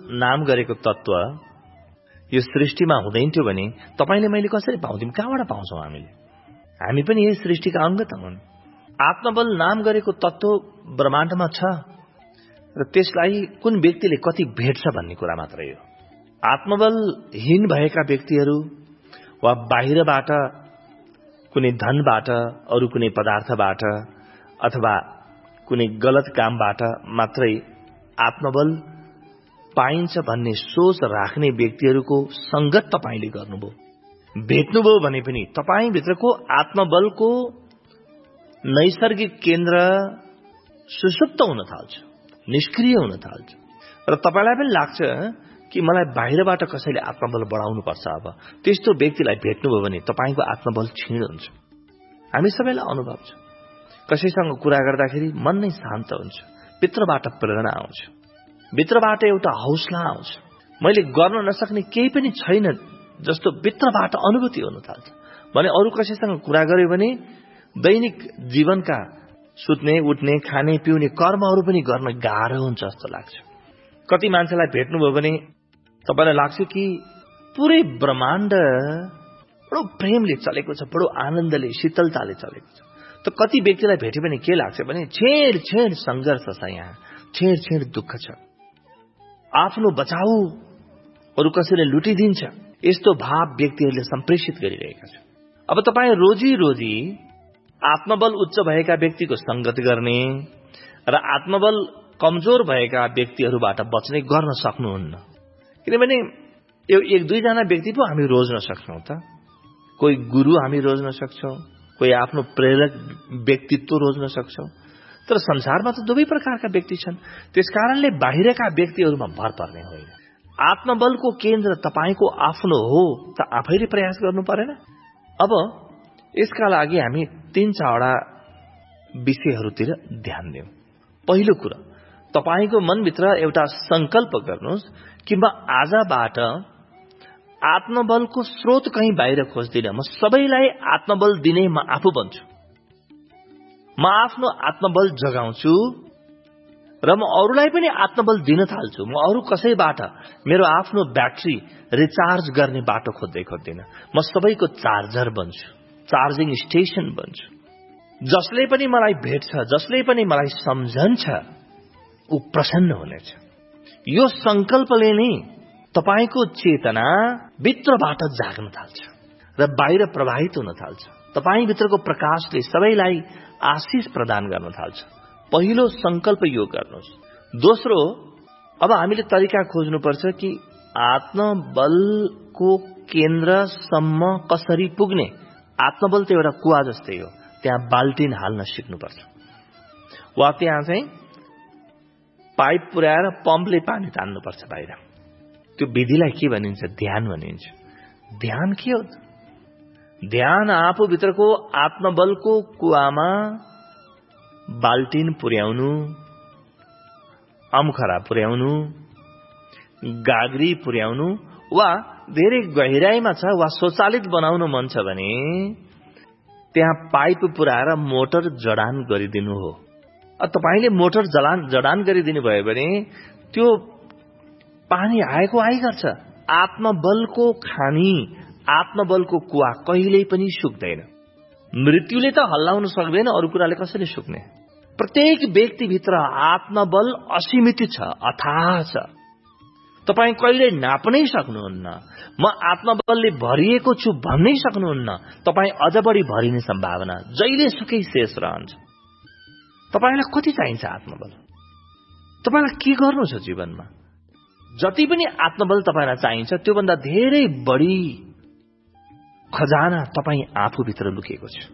नाम गरेको तत्व यो सृष्टिमा हुँदैन थियो भने तपाईले मैले कसरी पाउँथ्यौं? कहाँबाट पाउँछौं हामीले? हामी पनि यही सृष्टिका अंग त हुन्। आत्मबल नाम गरेको तत्व ब्रह्माण्डमा छ र त्यसलाई कुन व्यक्तिले कति भेट्छ भन्ने कुरा मात्रै हो। आत्मबलहीन भएका व्यक्तिहरू वा बाहिरबाट कुनै धनबाट, अरू कुनै पदार्थबाट अथवा कुनै गलत कामबाट मात्रै आत्मबल पाइन्छ भन्ने सोच राख्ने व्यक्तिहरूको संगत तपाईले गर्नुभयो, भेट्नुभयो भने पनि तपाईभित्रको आत्मबलको नैसर्गिक केन्द्र सुसुप्त हुन थाल्छ, निष्क्रिय हुन थाल्छ र तपाईलाई पनि लाग्छ कि मलाई बाहिरबाट कसैले आत्मबल बढाउनु पर्छ। अब त्यस्तो व्यक्तिलाई भेट्नुभयो भने तपाईको आत्मबल क्षीण हुन्छ। हामी सबैलाई अनुभव छ, कसैसँग कुरा गर्दाखेरि मन नै शान्त हुन्छ, भित्रबाट प्रेरणा आउँछ, भित्रबाट एउटा हौसला आउँछ, मैले गर्न नसक्ने केही पनि छैन जस्तो भित्रबाट अनुभूति हुन थाल्छ। भने अरू कसैसँग कुरा गर्यो भने दैनिक जीवनका सुत्ने, उठ्ने, खाने, पिउने कर्महरू पनि गर्न गाह्रो हुन्छ जस्तो लाग्छ। कति मान्छेलाई भेट्नुभयो भने तपाईलाई लाग्छ कि पुरै ब्रह्माण्ड बडो प्रेमले चलेको छ, बडो आनन्दले, शीतलताले चलेको छ। त कति व्यक्तिलाई भेट्यो भने के लाग्छ भने छेड छेड संघर्ष छ, यहाँ छेड छेड दुःख छ, आफ्नो बचाउ अरू कसैले लुटिदिन्छ, यस्तो भाव व्यक्तिहरूले सम्प्रेषित गरिरहेका छन्। अब तपाई रोजी रोजी आत्मबल उच्च भएका व्यक्तिको संगत गर्ने र आत्मबल कमजोर भएका व्यक्तिहरूबाट बच्ने गर्न सक्नुहुन्न। किनभने यो एक दुईजना व्यक्ति पो हामी रोज्न सक्छौं त। कोही गुरु हामी रोज्न सक्छौं, कोही आफ्नो प्रेरक व्यक्तित्व रोज्न सक्छौं, तर संसारमा त दुवै प्रकारका व्यक्ति छन्। त्यसकारणले बाहिरका व्यक्तिहरूमा भर पर्ने होइन। आत्मबलको केन्द्र तपाईको आफ्नो हो त आफैले प्रयास गर्नु परेन। अब यसका लागि हामी 3-4 विषयहरूतिर ध्यान दिउँ। पहिलो कुरा, तपाईको मनभित्र एउटा संकल्प गर्नुहोस् कि म आजबाट आत्मबलको स्रोत कहीं बाहिर खोज्दिन, म सबैलाई आत्मबल दिने म आफू बन्छु। म आफ्नो आत्मबल जगाउँछु र म अरूलाई पनि आत्मबल दिन थाल्छु। म अरू कसैबाट मेरो आफ्नो ब्याट्री रिचार्ज गर्ने बाटो खोज्दैन। म सबैको चार्जर बन्छु, चार्जिङ स्टेशन बन्छु। जसले पनि मलाई भेट्छ, जसले पनि मलाई सम्झन्छ, ऊ प्रसन्न हुनेछ। यो संकल्पले नै तपाईको चेतना भित्रबाट जाग्न थाल्छ र बाहिर प्रवाहित हुन थाल्छ। तपाईभित्रको प्रकाशले सबैलाई आशिष प्रदान गर्न थाल्छ। पहिलो संकल्प यो गर्नुहोस्। दोस्रो, अब हामीले तरिका खोज्नुपर्छ कि आत्मबलको केन्द्रसम्म कसरी पुग्ने। आत्मबल त एउटा कुवा जस्तै हो, त्यहाँ बाल्टिन हाल्न सिक्नुपर्छ, वा त्यहाँ चाहिँ पाइप पुर्याएर पम्पले पानी तान्नुपर्छ बाहिर। त्यो विधिलाई के भनिन्छ? ध्यान भनिन्छ। ध्यान के हो? ध्यान आफूभित्रको आत्मबलको कुवामा बाल्टिन पुर्याउनु, अम्खरा पुर्याउनु, गाग्री पुर्याउनु, वा धेरै गहिराईमा छ वा स्वचालित बनाउनु मन छ भने त्यहाँ पाइप पुर्याएर मोटर जडान गरिदिनु हो। तपाईले मोटर जडान गरिदिनु भयो भने त्यो पानी आएको आइगर्छ। आत्मबलको खानी, आत्मबलको कुवा कहिल्यै पनि सुक्दैन। मृत्युले त हल्लाउन सक्दैन, अरू कुराले कसरी सुक्ने? प्रत्येक व्यक्तिभित्र आत्मबल असीमित छ, अथाह छ। तपाई कहिल्यै नाप्नै सक्नुहुन्न। म आत्मबलले भरिएको छु भन्नै सक्नुहुन्न। तपाई अझ बढी भरिने सम्भावना जहिले सुकै शेष रहन्छ। तपाईलाई कति चाहिन्छ आत्मबल? तपाईलाई के गर्नु छ जीवनमा? जति पनि आत्मबल तपाईलाई चाहिन्छ त्योभन्दा धेरै बढी खजाना तपाई आफूभित्र लुकेको छ।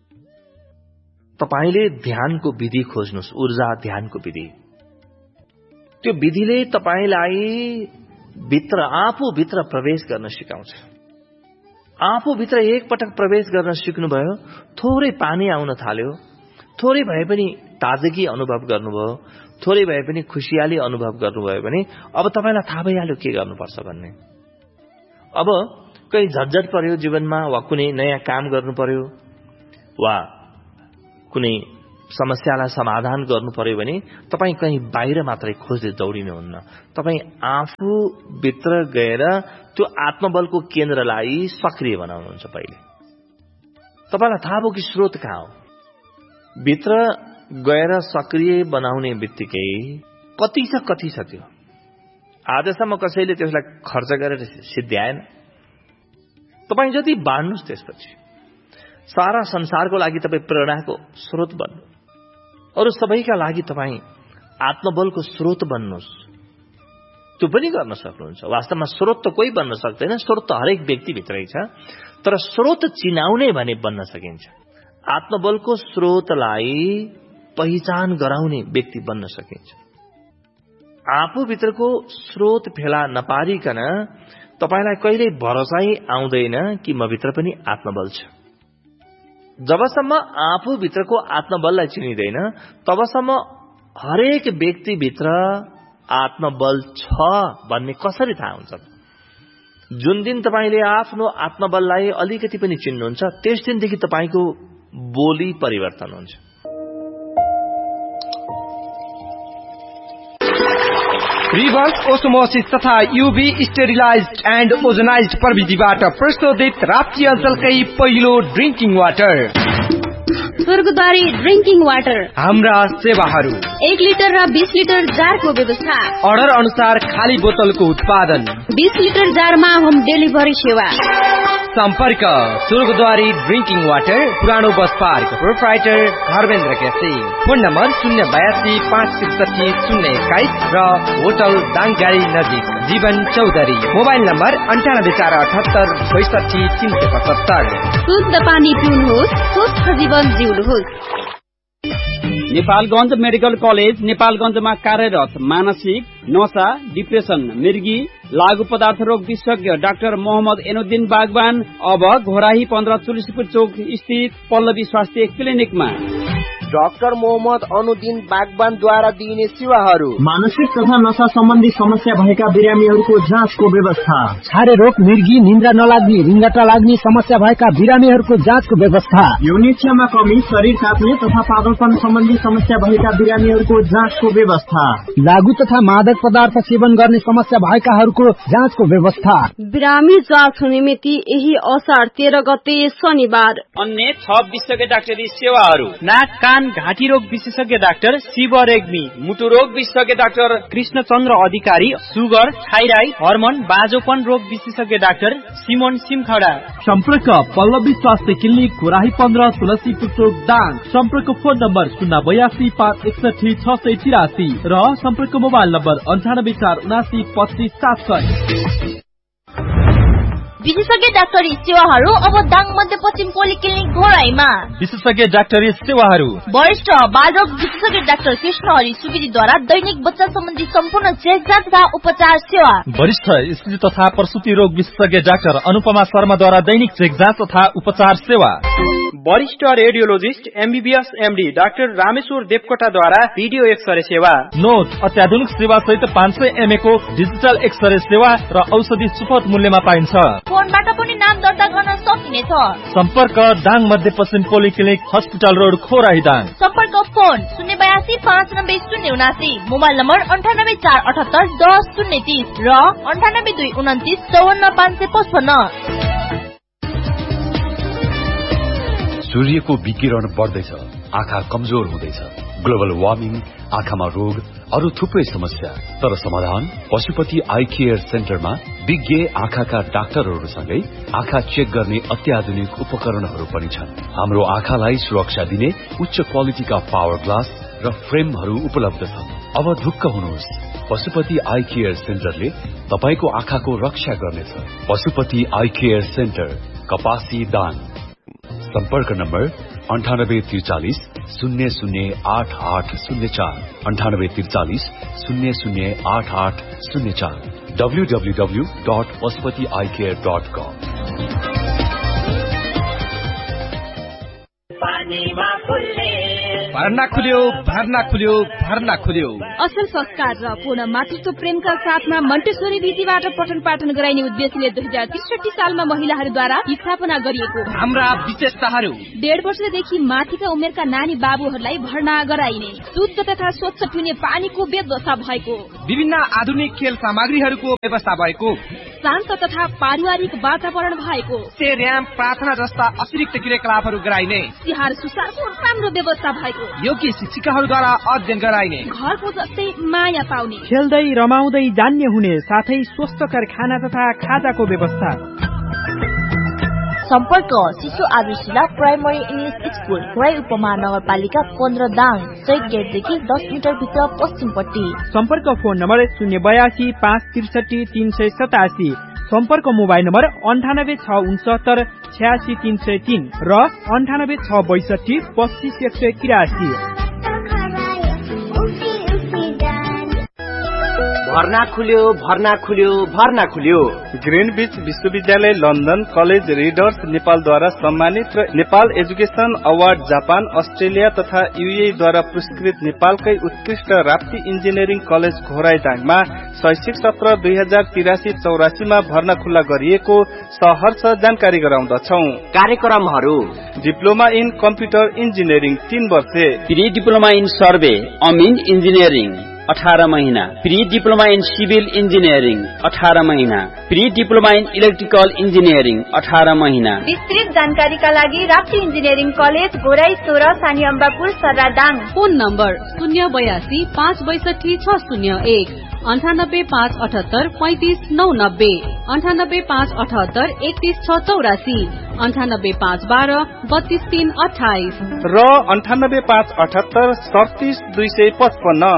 तपाईले ध्यानको विधि खोज्नुहोस्, ऊर्जा ध्यानको विधि। त्यो विधिले तपाईलाई भित्र आफूभित्र प्रवेश गर्न सिकाउँछ। आफूभित्र एकपटक प्रवेश गर्न सिक्नुभयो, थोरै पानी आउन थाल्यो, थोरै भए पनि ताजगी अनुभव गर्नुभयो, थोरै भए पनि खुशियाली अनुभव गर्नुभयो भने अब तपाईलाई थाहा भइहाल्यो के गर्नुपर्छ भन्ने। अब कहीं झटझट पर्यो जीवनमा, वा कुनै नयाँ काम गर्नु पर्यो, वा कुनै समस्यालाई समाधान गर्नु पर्यो भने तपाईँ कहीँ बाहिर मात्रै खोज्दै दौडिनुहुन्न। तपाईँ आफू भित्र गएर त्यो आत्मबलको केन्द्रलाई सक्रिय बनाउनुहुन्छ। पहिले तपाईलाई थाहा भयो कि स्रोत कहाँ हो। भित्र गएर सक्रिय बनाउने बित्तिकै कति छ त्यो। आजसम्म कसैले त्यसलाई खर्च गरेर सिद्ध्याएन। तपाईँ जति बाँड्नुहोस् त्यसपछि सारा संसारको लागि तपाईँ प्रेरणाको स्रोत बन्नु। अरू सबैका लागि तपाईँ आत्मबलको स्रोत बन्नुहोस्। त्यो पनि गर्न सक्नुहुन्छ। वास्तवमा स्रोत त कोही बन्न सक्दैन, स्रोत त हरेक व्यक्तिभित्रै छ। तर स्रोत चिनाउने भने बन्न सकिन्छ। आत्मबलको स्रोतलाई पहिचान गराउने व्यक्ति बन्न सकिन्छ। आफूभित्रको स्रोत फेला नपारिकन तपाईलाई कहिल्यै भरोसै आउँदैन कि म भित्र पनि आत्मबल छ। जबसम्म आफूभित्रको आत्मबललाई चिनिँदैन तबसम्म हरेक व्यक्तिभित्र आत्मबल छ भन्ने कसरी थाहा हुन्छ? जुन दिन तपाईले आफ्नो आत्मबललाई अलिकति पनि चिन्नुहुन्छ त्यस दिनदेखि तपाईको बोली परिवर्तन हुन्छ। रिभर्स ओस्मोसिस तथा यूवी स्टेरिलाइज्ड एन्ड ओजोनाइज्ड प्रविधिबाट प्रशोधित राप्ती अञ्चलकै पहिलो ड्रिंकिङ वाटर स्वर्गद्वारी ड्रिंकिङ वाटर। हाम्रा सेवाहरू 1 लिटर र 20 लिटर जारको व्यवस्था। अर्डर अनुसार खाली बोतलको उत्पादन। 20 लिटर जारमा होम डेलिभरी सेवा। सम्पर्क स्वर्गद्वारी ड्रिंकिङ वाटर, पुरानो bus park, proprietor Dharmendra KC. Phone number 082 563 021 र होटल दाङगाडी नजिक जीवन चौधरी। Mobile number 9848 62 375। शुद्ध पानी पिउनुहोस्, स्वस्थ जीवन जिउनुहोस्। नेपालगञ्ज मेडिकल कलेज नेपालगञ्जमा कार्यरत मानसिक, नशा, डिप्रेसन, मृगी, लागू पदार्थ रोग विशेषज्ञ डाक्टर मोहम्मद एनुद्दिन बागवान अब घोराही 15 तुलसीपुर चौक स्थित पल्लवी स्वास्थ्य क्लिनिकमा। डाक्टर मोहम्मद अनुद्दिन बागवानद्वारा दिइने सेवाहरू: मानसिक तथा नशा सम्बन्धी समस्या भएका बिरामीहरूको जाँचको व्यवस्था, छारे रोग, मृगी, निन्द्रा नलाग्ने, रिङ्गटा लाग्ने समस्या भएका बिरामीहरूको जाँचको व्यवस्था, यौनिच्छामा कमी, शरीर काट्ने तथा पागलपन सम्बन्धी समस्या भएका बिरामीहरूको जाँचको व्यवस्था, लागू तथा मादक पदार्थ सेवन गर्ने समस्या भएकाहरूको जाँचको व्यवस्था। बिरामी जाँच हुने मिति यही असार 13 गते शनिबार। अन्य 6 विशेषज्ञ डाक्टरी सेवाहरू: नाक कान घाँटी रोग विशेषज्ञ डाक्टर शिव रेग्मी, मुटु रोग विशेषज्ञ डाक्टर कृष्णचन्द्र अधिकारी, सुगर, थाइराइड, हर्मोन, बाँझोपन रोग विशेषज्ञ डाक्टर सिमोन सिमखडा। सम्पर्क पल्लवी स्वास्थ्य क्लिनिक, घोराही 15 तुलसीपुर चौक दाङ। सम्पर्क फोन नम्बर 082 561 683 र सम्पर्क मोबाइल नम्बर 98 479 25 700। विशेषज्ञ डाक्टरी सेवाहरू अब दाङ मध्यपश्चिम पोलिक्लिनिक घोराईमा। विशेषज्ञ डाक्टरी सेवाहरू: वरिष्ठ बालरोग विशेषज्ञ डाक्टर कृष्ण हरि सुवेदीद्वारा दैनिक बच्चा सम्बन्धी सम्पूर्ण चेकजाँच तथा उपचार सेवा। वरिष्ठ स्त्री तथा प्रसुति रोग विशेषज्ञ डाक्टर अनुपमा शर्माद्वारा दैनिक चेकजाँच तथा उपचार सेवा। वरिष्ठ radiologist MBBS MD doctor Rameshwar देवकोटाद्वारा video x-ray सेवा। नोट अत्याधुनिक सेवा सहित 500 mA को डिजिटल एक्सरे सेवा र औषधि सुपथ मूल्यमा पाइन्छ। फोनबाट पनि नाम दर्ता गर्न सकिनेछ। सम्पर्क दाङ मध्यपश्चिम पोलिक्लिनिक हस्पिटल रोड खोराही दाङ। सम्पर्क फोन 082 590 079, मोबाइल नम्बर 98 478 10 030 र 98 229 54 555। सूर्यको विकिरण बढ्दैछ, आँखा कमजोर हुँदैछ। ग्लोबल वार्मिङ, आँखामा रोग, अरू थुप्रै समस्या। तर समाधान पशुपति आई केयर सेन्टरमा विज्ञ आँखाका डाक्टरहरूसँगै आँखा चेक गर्ने अत्याधुनिक उपकरणहरू पनि छन्। हाम्रो आँखालाई सुरक्षा दिने उच्च क्वालिटीका पावर ग्लास र फ्रेमहरू उपलब्ध छन्। अब ढुक्क हुनुहोस्, पशुपति आई केयर सेन्टरले तपाईको आँखाको रक्षा गर्नेछ। पशुपति आई केयर सेन्टर, कपासी दाङ। सम्पर्क नम्बर 9843 008804, 9843 008804, www.pashupatieyecare.com। पानीमा फुल्ने भर्ना खुल्यो भर्ना खुल्यो भर्ना खुल्यो। असल संस्कार र पूर्ण मातृत्व प्रेमका साथमा मन्टेश्वरी विधिबाट पठन पाठन गराइने उद्देश्यले 2063 सालमा महिलाहरूद्वारा स्थापना गरिएको हाम्रा विशेषताहरू 1.5 वर्षदेखि माथिका उमेरका नानी बाबुहरूलाई भर्ना गराइने, शुद्ध तथा स्वच्छ पिउने पानीको व्यवस्था भएको, विभिन्न आधुनिक खेल सामग्रीहरूको व्यवस्था भएको, शान्त तथा पारिवारिक वातावरण भएको, र्याम प्रार्थना जस्ता अतिरिक्त क्रियाकलापहरू गराइने, तिहार सुसारको राम्रो व्यवस्था भएको, योग्य शिक्षिकाहरूद्वारा अध्ययन गराइने, घरको जस्तै माया पाउने, खेल्दै रमाउँदै जान्ने हुने साथै स्वस्थकर खाना तथा खाजाको व्यवस्था। सम्पर्क शिशु आदर्शिला प्राइमरी इंग्लिश स्कूल घोराई उपमा नगरपालिका 15 दाङ चैत गेटदेखि 10 मिटर भित्र पश्चिमपट्टि। सम्पर्क फोन नम्बर 082 563 387, सम्पर्क मोबाइल नम्बर 98 669 86 303 र 98 662 25 183। भर्ना खुल्यो भर्ना खुल्यो भर्ना खुल्यो। ग्रीनविच विश्वविद्यालय लन्डन कलेज रिडर्स नेपालद्वारा सम्मानित र Nepal education award Japan Australia तथा युए द्वारा पुरस्कृत नेपालकै उत्कृष्ट राप्ती इन्जिनियरिङ कलेज घोराइदाङमा शैक्षिक सत्र 2083-84 मा भर्ना खुल्ला गरिएको सहर्ष जानकारी गराउँदछौ। कार्यक्रमहरू डिप्लोमा इन कम्प्युटर इन्जिनियरिङ 3 वर्ष, pre diploma in survey Amin engineering 18 महिना, pre diploma in civil engineering 18 महिना, pre diploma in electrical engineering 18 महिना। विस्तृत जानकारीका लागि राप्ती इन्जिनियरिङ कलेज घोराई 16 सानी अम्बापुर सर्रादाङ। फोन नम्बर 082 562 601, 98 578 35 990, 98 578 31 684, 98 512 32 328 र 98 578 37 255।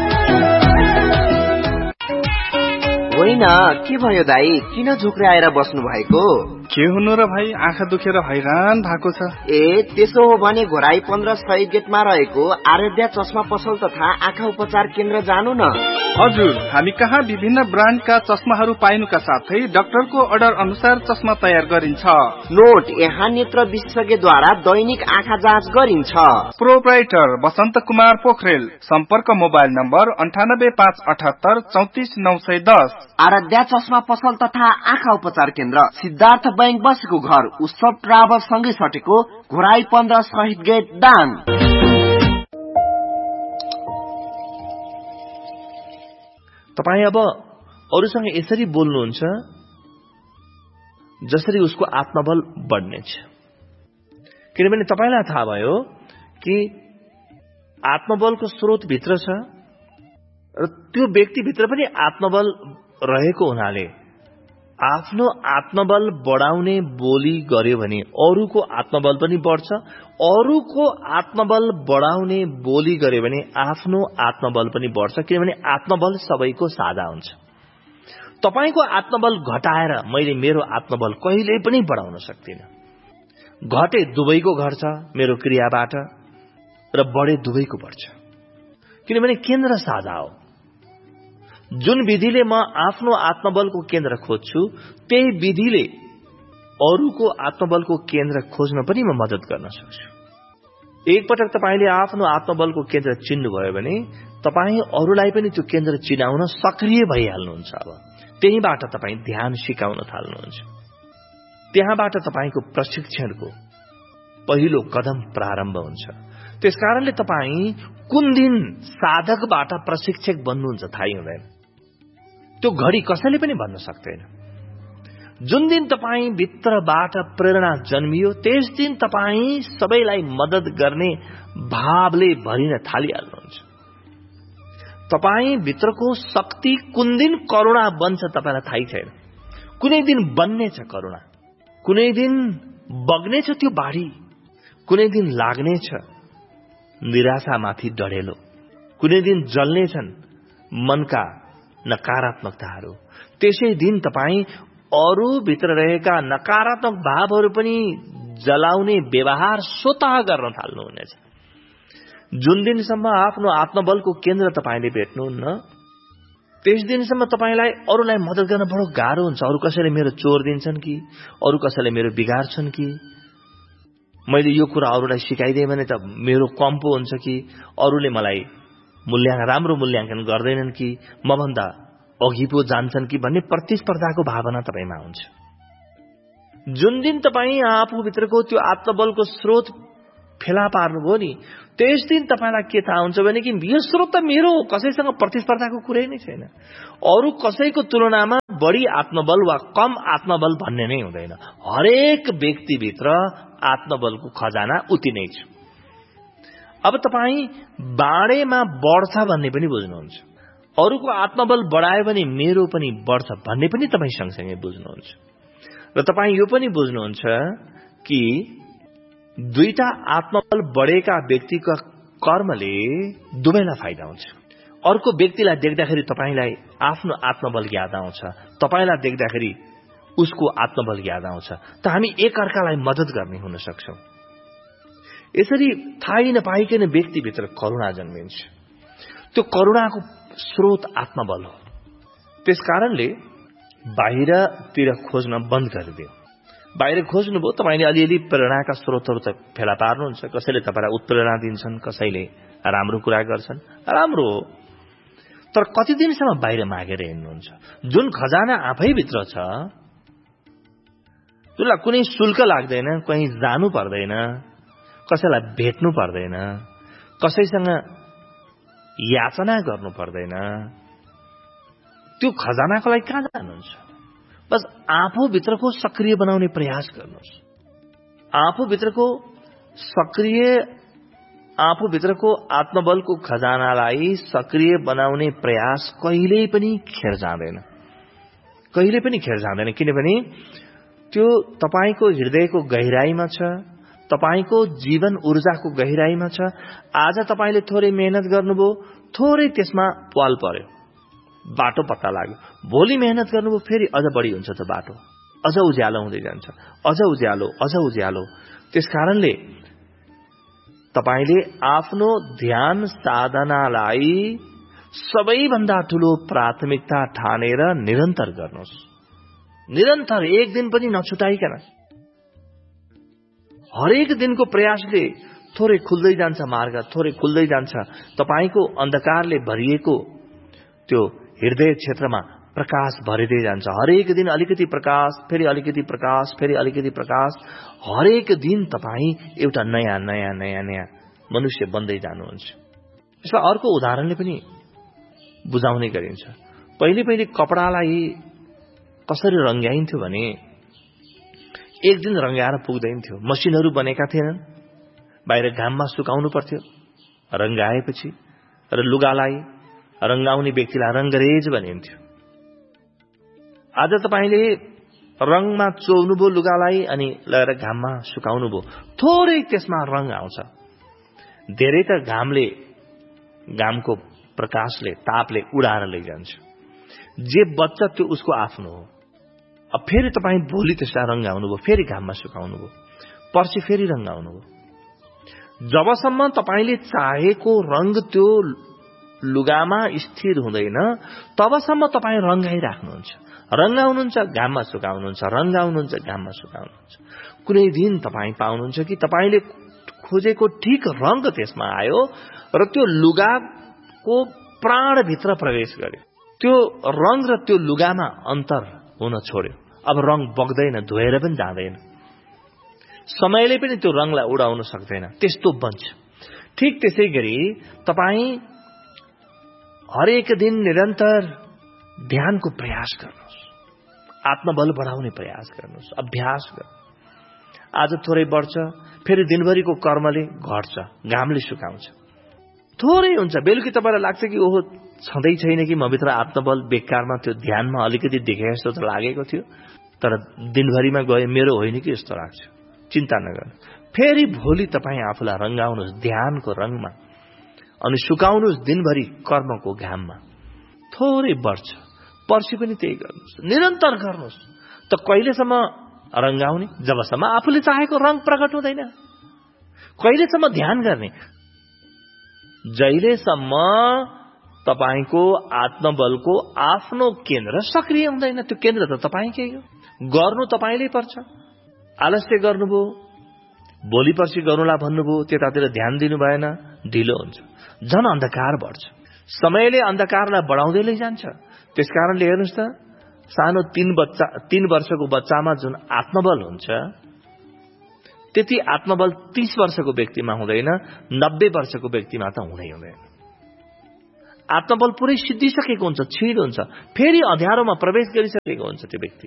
होइन, के भयो दाई, किन झुक्रे आएर बस्नु भएको? के हुनु र भाइ, आँखा दुखेर हैरान भएको छ। ए त्यसो हो भने घोराई 15 शहीद गेटमा रहेको आराध्या चस्मा पसल तथा आँखा उपचार केन्द्र जानु न। हजुर, हामी कहाँ विभिन्न ब्रान्डका चस्माहरू पाइनुका साथै डाक्टरको अर्डर अनुसार चस्मा तयार गरिन्छ। नोट, यहाँ नेत्र विशेषज्ञद्वारा दैनिक आँखा जाँच गरिन्छ। प्रोप्राइटर बसन्त कुमार पोखरेल। सम्पर्क मोबाइल नम्बर 98 578 34 910। आराध्या चस्मा पसल तथा आँखा उपचार केन्द्र सिद्धार्थ बैंक बसेको घर उत्सव ट्राभल सँगै सटेको घोराई 15 शहीद गेट दाङ। तपाईँ अब अरूसँग यसरी बोल्नुहुन्छ जसरी उसको आत्मबल बढ्नेछ, किनभने तपाईलाई थाहा भयो कि आत्मबलको स्रोत भित्र छ र त्यो व्यक्तिभित्र पनि आत्मबल रहेको हुनाले आफ्नो आत्मबल बढाउने बोली गर्यो भने अरूको आत्मबल पनि बढ्छ, अरूको आत्मबल बढाउने बोली गर्यो भने आफ्नो आत्मबल पनि बढ्छ, किनभने आत्मबल सबैको साझा हुन्छ। तपाईको आत्मबल घटाएर मैले मेरो आत्मबल कहिल्यै पनि बढाउन सक्दिनँ। घटे दुवैको घट्छ मेरो क्रियाबाट र बढे दुवैको बढ्छ, किनभने केन्द्र साझा हो। जुन विधिले म आफ्नो आत्मबलको केन्द्र खोज्छु त्यही विधिले अरूको आत्मबलको केन्द्र खोज्न पनि म मद्दत गर्न सक्छु। एकपटक तपाईले आफ्नो आत्मबलको केन्द्र चिन्नुभयो भने तपाई अरूलाई पनि त्यो केन्द्र चिनाउन सक्रिय भइहाल्नुहुन्छ। अब त्यहीबाट तपाई ध्यान सिकाउन थाल्नुहुन्छ। त्यहाँबाट तपाईको प्रशिक्षणको पहिलो कदम प्रारम्भ हुन्छ। त्यसकारणले तपाई कुन दिन साधकबाट प्रशिक्षक बन्नुहुन्छ थाहै हुँदैन। त्यो घडी कसैले पनि भन्न सक्दैन। जुन दिन तपाई भित्रबाट प्रेरणा जन्मियो त्यस दिन तपाई सबैलाई मद्दत गर्ने भावले भरिन थालिहाल्नुहुन्छ। तपाई भित्रको शक्ति कुन दिन करुणा बन्छ तपाईलाई थाहै छैन। कुनै दिन बन्नेछ करुणा, कुनै दिन बग्नेछ त्यो बाढी, कुनै दिन लाग्नेछ निराशामाथि डढेलो, कुनै दिन जल्नेछन् मनका नकारात्मकताहरू। त्यसै दिन तपाई अरू भित्र रहेका नकारात्मक भावहरू पनि जलाउने व्यवहार स्वतः गर्न थाल्नुहुनेछ। जुन दिनसम्म आफ्नो आत्मबलको केन्द्र तपाईले भेट्नुहुन्न त्यस दिनसम्म तपाईलाई अरूलाई मद्दत गर्न बडो गाह्रो हुन्छ। अरू कसैले मेरो चोर दिन्छन् कि, अरू कसैले मेरो बिगार्छन् कि, मैले यो कुरा अरूलाई सिकाइदिएँ भने त मेरो कम पो हुन्छ कि अरूले मलाई राम्रो मूल्याङ्कन गर्दैनन् कि मभन्दा अघि पो जान्छन् कि भन्ने प्रतिस्पर्धाको भावना तपाईमा हुन्छ। जुन दिन तपाईँ आफूभित्रको त्यो आत्मबलको स्रोत फेला पार्नुभयो नि त्यस दिन तपाईलाई के थाहा हुन्छ भने कि यो स्रोत त मेरो हो, कसैसँग प्रतिस्पर्धाको कुरै नै छैन। अरू कसैको तुलनामा बढी आत्मबल वा कम आत्मबल भन्ने नै हुँदैन। हरेक व्यक्तिभित्र आत्मबलको खजाना उति नै छ। अब तपाईँ बाँडेमा बढ्छ भन्ने पनि बुझ्नुहुन्छ, अरूको आत्मबल बढायो भने मेरो पनि बढ्छ भन्ने पनि तपाईँ सँगसँगै बुझ्नुहुन्छ। र तपाईँ यो पनि बुझ्नुहुन्छ कि दुईटा आत्मबल बढेका व्यक्तिका कर्मले दुवैलाई फाइदा हुन्छ। अर्को व्यक्तिलाई देख्दाखेरि तपाईलाई आफ्नो आत्मबल याद आउँछ, तपाईलाई देख्दाखेरि उसको आत्मबल याद आउँछ, त हामी एकअर्कालाई मद्दत गर्ने हुन सक्छौं। यसरी थाहै नपाइकन व्यक्तिभित्र करुणा जन्मिन्छ। त्यो करुणाको स्रोत आत्मबल हो। त्यसकारणले बाहिरतिर खोज्न बन्द गरिदियो। बाहिर खोज्नुभयो तपाईले अलिअलि प्रेरणाका स्रोतहरू त फेला पार्नुहुन्छ। कसैले तपाईलाई उत्प्रेरणा दिन्छन्, कसैले राम्रो कुरा गर्छन्, राम्रो हो। तर कति दिनसम्म बाहिर मागेर हिँड्नुहुन्छ? जुन खजाना आफैभित्र छ, जसलाई कुनै शुल्क लाग्दैन, कहीँ जानु पर्दैन, कसैलाई भेट्नु पर्दैन, कसैसँग याचना गर्नु पर्दैन, त्यो खजानाको लागि कहाँ जानुहुन्छ? बस आफूभित्रको सक्रिय बनाउने प्रयास गर्नुहोस्। आफूभित्रको आत्मबलको खजानालाई सक्रिय बनाउने प्रयास कहिल्यै पनि खेर जाँदैन, किनभने त्यो तपाईको हृदयको गहिराईमा छ, तपाईको जीवन ऊर्जाको गहिराईमा छ। आज तपाईले थोरै मेहनत गर्नुभयो, थोरै त्यसमा पाल पर्यो, बाटो पत्ता लाग्यो। भोलि मेहनत गर्नुभयो, फेरि अझ बढी हुन्छ त बाटो, अझ उज्यालो हुँदै जान्छ, अझ उज्यालो। त्यसकारणले तपाईले आफ्नो ध्यान साधनालाई सबैभन्दा ठूलो प्राथमिकता ठानेर निरन्तर गर्नुहोस्। निरन्तर, एक दिन पनि नछुटाइकन। हरेक दिनको प्रयासले थोरै खुल्दै जान्छ मार्ग, थोरै खुल्दै जान्छ। तपाईको अन्धकारले भरिएको त्यो हृदय क्षेत्रमा प्रकाश भरिदै जान्छ। हरेक दिन अलिकति प्रकाश, फेरि अलिकति प्रकाश, फेरि अलिकति प्रकाश। हरेक दिन तपाईँ एउटा नयाँ मनुष्य बन्दै जानुहुन्छ। यसलाई अर्को उदाहरणले पनि बुझाउने गरिन्छ। पहिले कपडालाई कसरी रंग्याइन्थ्यो भने एक दिन रंग्याएर पुग्दैन थियो। मसिनहरू बनेका थिएनन्, बाहिर घाममा सुकाउनु पर्थ्यो। रंगाएपछि र लुगालाई रंगाउने व्यक्तिलाई रंगरेज भनिन्थ्यो। आज तपाईले रंगमा चोउनुभयो लुगालाई अनि लगेर घाममा सुकाउनुभयो, थोरै त्यसमा रंग आउँछ। धेरै त घामको प्रकाशले, तापले उडाएर लैजान्छ। जे बच्च त्यो उसको आफ्नो हो। अब फेरि तपाईँ भोलि त्यसलाई रंगाउनुभयो, फेरि घाममा सुकाउनुभयो, पर्सि फेरि रंगाउनुभयो। जबसम्म तपाईले चाहेको रंग त्यो लुगामा स्थिर हुँदैन तबसम्म तपाईँ रंगाइराख्नुहुन्छ। रंगाउनुहुन्छ, घाममा सुकाउनुहुन्छ, रंगाउनुहुन्छ, घाममा सुकाउनुहुन्छ। कुनै दिन तपाईँ पाउनुहुन्छ कि तपाईले खोजेको ठिक रंग त्यसमा आयो र त्यो लुगाको प्राणभित्र प्रवेश गर्यो। त्यो रंग र त्यो लुगामा अन्तर हुन छोड्यो। अब रंग बग्दैन, धोएर पनि जाँदैन, समयले पनि त्यो रंगलाई उडाउन सक्दैन, त्यस्तो बन्छ। ठीक त्यसै गरी तपाईँ हरेक दिन निरन्तर ध्यानको प्रयास गर्नुहोस्, आत्मबल बढाउने प्रयास गर्नुहोस्, अभ्यास गर्नुहोस्। आज थोरै बढ्छ, फेरि दिनभरिको कर्मले घट्छ, घामले सुकाउँछ, थोरै हुन्छ। बेलुकी तपाईलाई लाग्छ कि ओहो छँदै छैन कि मभित्र आत्मबल बेकारमा त्यो ध्यानमा अलिकति देखे जस्तो त लागेको थियो, तर दिनभरिमा गए मेरो होइन कि जस्तो लाग्छ। चिन्ता नगर्नु, फेरि भोलि तपाईँ आफूलाई रंगाउनुहोस् ध्यानको रंगमा अनि सुकाउनुहोस् दिनभरि कर्मको घाममा। थोरै बढ्छ, पर्सि पनि त्यही गर्नुहोस्, निरन्तर गर्नुहोस्। त कहिलेसम्म रंगाउने? जबसम्म आफूले चाहेको रंग प्रकट हुँदैन। कहिलेसम्म ध्यान गर्ने? जहिलेसम्म तपाईको आत्मबलको आफ्नो केन्द्र सक्रिय हुँदैन। त्यो केन्द्र त तपाईकै हो, गर्नु तपाईले पर्छ। आलस्य गर्नुभयो, भोलि पर्सि गरौँला भन्नुभयो, त्यतातिर ध्यान दिनु भएन, ढिलो हुन्छ, झन अन्धकार बढ्छ। समयले अन्धकारलाई बढाउँदै लैजान्छ। त्यसकारणले हेर्नुहोस् त, सानो 3 वर्षको बच्चामा जुन आत्मबल हुन्छ, त्यति आत्मबल 30 वर्षको व्यक्तिमा हुँदैन, 90 वर्षको व्यक्तिमा त हुँदैन। आत्मबल पुरै सिद्धिसकेको हुन्छ, छिड हुन्छ, फेरि अँध्यारोमा प्रवेश गरिसकेको हुन्छ त्यो व्यक्ति।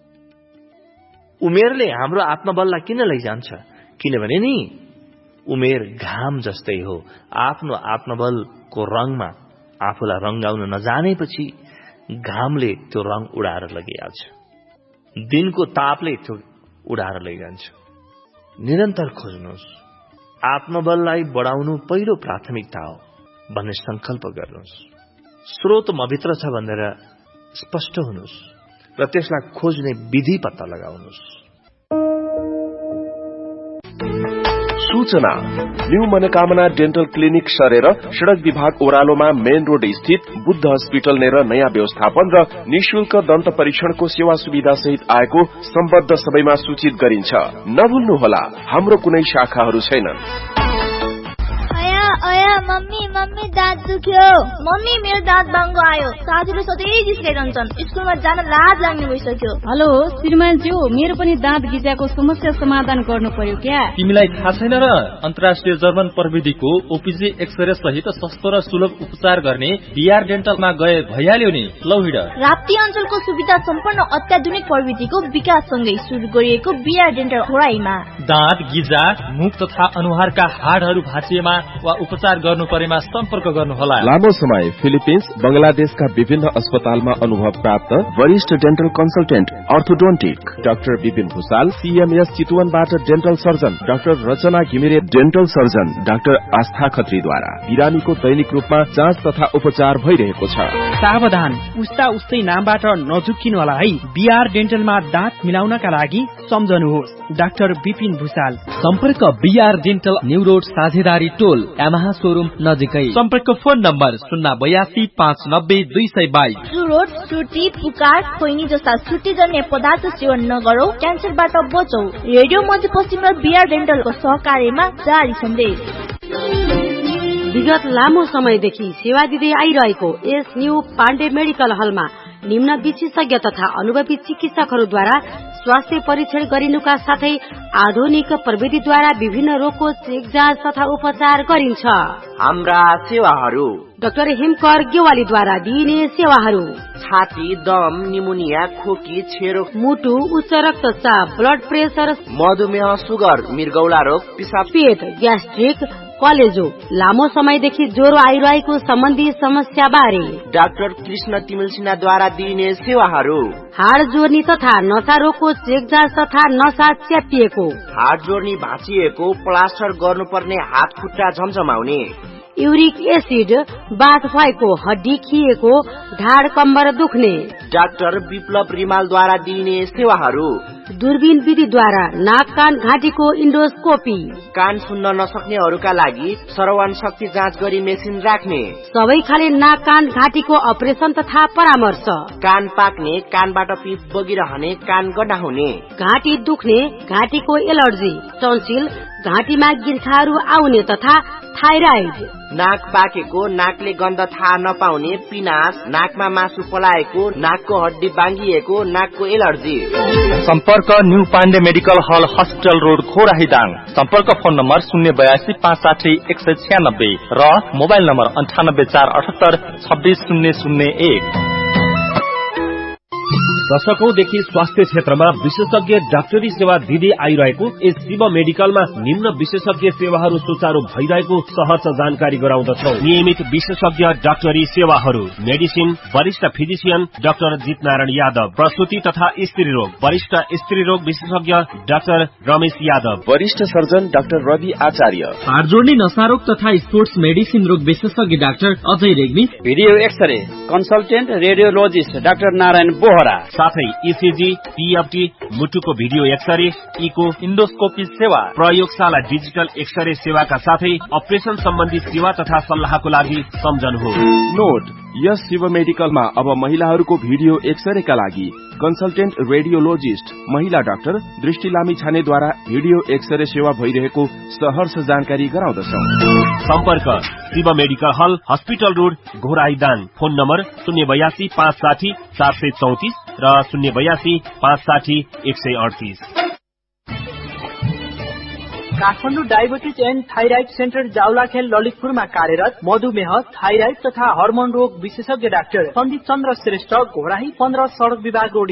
उमेरले हाम्रो आत्मबललाई किन लैजान्छ? किनभने नि उमेर घाम जस्तै हो, आफ्नो आत्मबलको रङमा आफूलाई रंगाउन नजानेपछि घामले त्यो रङ उडाएर लगिहाल्छ, दिनको तापले त्यो उडाएर लैजान्छ। निरन्तर खोज्नुहोस्, आत्मबललाई बढाउनु पहिलो प्राथमिकता हो भन्ने संकल्प गर्नुहोस्। स्रोत मभित्र छ भनेर स्पष्ट हुनुहोस् र त्यसलाई खोज्ने विधि पत्ता लगाउनुहोस्। सूचना, न्यू मनोकामना डेन्टल क्लिनिक सरेर सड़क विभाग ओह्रालोमा मेन रोड स्थित बुद्ध हस्पिटल नेर नयाँ व्यवस्थापन र निशुल्क दन्त परीक्षणको सेवा सुविधा सहित आएको सम्बद्ध सबैमा सूचित गरिन्छ। नभुल्नुहोला, हाम्रो कुनै शाखाहरू छैनन्। मम्मी दाँत दुख्यो। मम्मी मेरो दाँत बाङ्गो आयो। साथीले सधैँ जिस्काइरहन्छन्, स्कुलमा जान लाज लाग्ने भइसक्यो। हेलो श्रीमानज्यू, मेरो पनि दाँत गिजाको समस्या समाधान गर्नु पर्यो क्या? तिमीलाई थाहा छैन र? अन्तर्राष्ट्रिय जर्मन प्रविधिको ओपीजी एक्सरे सहित सस्तो र सुलभ उपचार गर्ने बीआर डेन्टलमा गए भइहाल्यो नि। लौ हिँड। राप्ती अञ्चलको सुविधा सम्पन्न अत्याधुनिक प्रविधिको विकाससँगै सुरु गरिएको बीआर डेन्टल घोराईमा दाँत गिजा, मुख तथा अनुहारका हाडहरू भाँचिएमा वा उपचार गर्नु परेमा सम्पर्क गर्नुहोला। लामो समय फिलिपिन्स, बंगलादेशका विभिन्न अस्पतालमा अनुभव प्राप्त वरिष्ठ dental consultant orthodontic doctor Vipin Bhusal, CMS चितवनबाट dental surgeon doctor रचना घिमिरे, डेन्टल सर्जन डाक्टर आस्था खत्रीद्वारा बिरामीको दैनिक रूपमा जाँच तथा उपचार भइरहेको छ। सावधान, उस्ता उस्तै नामबाट नझुक्किनु होला है। बीआर डेन्टलमा दाँत मिलाउनका लागि सम्झनुहोस् डाक्टर विपिन भूषाल। सम्पर्क बीआर डेन्टल, न्यू रोड, साझेदारी टोल, यामाहा शोरूम नजिकै। सम्पर्क फोन नम्बर 082 590 222। सुरोट, सुर्ती, पुकार, खैनी जस्ता सुर्तीजन्य पदार्थ सेवन नगरौ, क्यान्सरबाट बचौ। रेडियो मध्यपश्चिम र बीआर डेन्टलको सहकार्यमा जारी सन्देश। विगत लामो समयदेखि सेवा दिँदै आइरहेको एस न्यू पाण्डे मेडिकल हलमा निम्न विशेषज्ञ तथा अनुभवी चिकित्सकहरूद्वारा स्वास्थ्य परीक्षण गरिनुका साथै आधुनिक प्रविधिद्वारा विभिन्न रोगको चेक जाँच तथा उपचार गरिन्छ। हाम्रा सेवाहरू: डाक्टर हिमकर गेवालीद्वारा दिइने सेवाहरू: छाती, दम, निमोनिया, खोकी, छेरो, मुटु, उच्च रक्तचाप, ब्लड प्रेसर, मधुमेह, सुगर, मृगौला रोग, पिसाब, पेट, ग्यास्ट्रिक, कलेजो, लामो समयदेखि ज्वरो आइरहेको सम्बन्धी समस्या बारे डाक्टर कृष्ण तिमिल सिन्हाद्वारा दिइने सेवाहरू: हाड जोड्ने तथा नसा रोगको चेक जाँच तथा नसा च्यापिएको, हाड जोड्ने भाँचिएको, प्लास्टर गर्नुपर्ने हात खुट्टा झमझमाउने, युरिक एसिड, बाथ भएको, हड्डी खिएको, ढाड कम्बर दुख्ने डाक्टर विप्लव रिमालद्वारा दिइने सेवाहरू: दूरबीन विधिद्वारा नाक कान घाँटीको इन्डोस्कोपी, कान सुन्न नसक्नेहरूका लागि श्रवण शक्ति जाँच गरी मेसिन राख्ने, सबै खाले नाक कान घाँटीको अपरेसन तथा परामर्श, कान पाक्ने, कानबाट पिप बगिरहने, कान गडाउने, घाँटी दुख्ने, घाँटीको एलर्जी, टन्सिल, घाँटीमा गिर्खाहरू आउने तथा थाइराइड, नाक पाकेको, नाकले गन्ध थाहा नपाउने, पिनास, नाकमा मासु पलाएको, नाकको हड्डी बाङ्गिएको, नाकको एलर्जी। सम्पर्क न्यू पाण्डे मेडिकल हल, हस्पिटल रोड, खोराहीदाङ। सम्पर्क फोन नम्बर 082 560 196 र मोबाइल नम्बर 98 478 26001। दशकौंदेखि स्वास्थ्य क्षेत्रमा विशेषज्ञ डाक्टरी सेवा दिँदै आइरहेको यस शिव मेडिकलमा निम्न विशेषज्ञ सेवाहरू सुचारू भइरहेको सहर्ष जानकारी गराउँदछौ। नियमित विशेषज्ञ डाक्टरी सेवाहरू: मेडिसिन, वरिष्ठ फिजिशियन डाक्टर जितनारायण यादव, प्रसूति तथा स्त्री रोग, वरिष्ठ स्त्री रोग विशेषज्ञ डाक्टर रमेश यादव, वरिष्ठ सर्जन डाक्टर रवि आचार्य, हाड जोड्ने नसारोग तथा स्पोर्ट्स मेडिसिन रोग विशेषज्ञ doctor Ajay Regmi, video x-ray consultant radiologist doctor Narayan Bohra, साथै ECG, PFT, मुटुको भिडियो एक्सरे, इको, इन्डोस्कोपी सेवा, प्रयोगशाला डिजिटल एक्सरे सेवाका साथै अपरेसन सम्बन्धी सेवा तथा सल्लाहको लागि सम्झनुहोस्। नोट, यस शिव मेडिकलमा अब महिलाहरूको भिडियो एक्सरेका लागि कन्सल्टेन्ट रेडियोलोजिस्ट महिला डाक्टर दृष्टि लामी छानेद्वारा भिडियो एक्सरे सेवा भइरहेको सहर्ष जानकारी गराउँदछौं। सम्पर्क शिव मेडिकल हल, hospital road, Ghorahi Dang. Phone number 082 560 434 र 082 560 138। Kathmandu diabetes and thyroid centre Jawalakhel ललितपुरमा कार्यरत मधुमेह, थाइराइड तथा हर्मोन रोग विशेषज्ञ डाक्टर सन्दीप चन्द्र श्रेष्ठ, घोराही 15 सड़क विभाग रोड